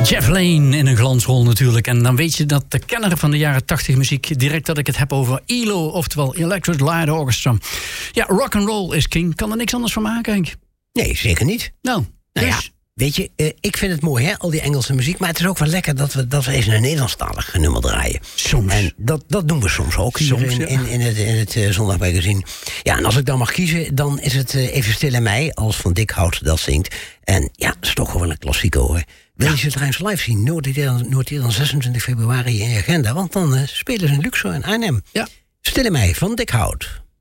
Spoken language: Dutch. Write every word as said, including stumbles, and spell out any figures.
Jeff Lane in een glansrol natuurlijk. En dan weet je dat de kenner van de jaren tachtig muziek... direct dat ik het heb over E L O, oftewel Electric Light Orchestra. Ja, rock and roll is king. Kan er niks anders van maken, Henk? Nee, zeker niet. Nou, nou dus... ja, weet je, uh, ik vind het mooi, hè, al die Engelse muziek. Maar het is ook wel lekker dat we, dat we even een Nederlandstalig nummer draaien. Soms. En dat, dat doen we soms ook hier soms, in, ja. in, in het, in het uh, Zondagmagazine. Ja, en als ik dan mag kiezen, dan is het uh, Even Stil in Mij... als Van Dikhout dat zingt. En ja, dat is toch wel een klassieker, hoor. Wil je ze trouwens live zien? Noteer dan, noteer dan zesentwintig februari in je agenda. Want dan uh, spelen ze in Luxor en Arnhem. Ja. Stil in Mij, Van Dikhout.